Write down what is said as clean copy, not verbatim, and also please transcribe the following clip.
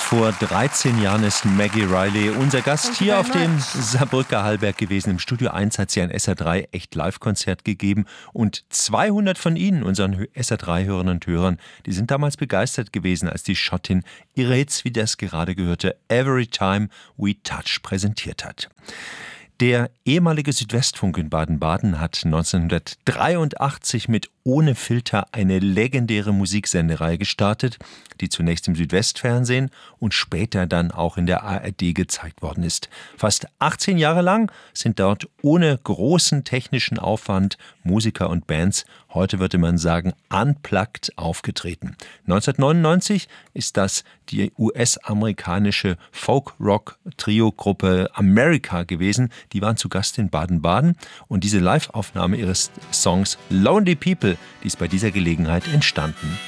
Vor 13 Jahren ist Maggie Reilly unser Gast hier auf dem Saarbrücker Hallberg gewesen. Im Studio 1 hat sie ein SR3 echt Live-Konzert gegeben und 200 von Ihnen, unseren SR3-Hörerinnen und Hörern, die sind damals begeistert gewesen, als die Schottin ihre Hits, wie das gerade gehörte, Every Time We Touch präsentiert hat. Der ehemalige Südwestfunk in Baden-Baden hat 1983 mit Ohne Filter eine legendäre Musiksendereihe gestartet, die zunächst im Südwestfernsehen und später dann auch in der ARD gezeigt worden ist. Fast 18 Jahre lang sind dort ohne großen technischen Aufwand Musiker und Bands, heute würde man sagen, unplugged aufgetreten. 1999 ist das die US-amerikanische Folk-Rock-Trio-Gruppe America gewesen. Die waren zu Gast in Baden-Baden und diese Live-Aufnahme ihres Songs Lonely People, die ist bei dieser Gelegenheit entstanden.